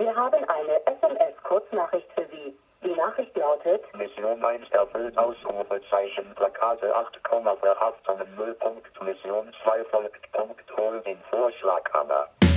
Wir haben eine SMS-Kurznachricht für Sie. Die Nachricht lautet: Mission 1 erfüllt, Ausrufezeichen, Plakate 8, verhaftung 0. Mission 2 folgt, hol den Vorschlaghammer.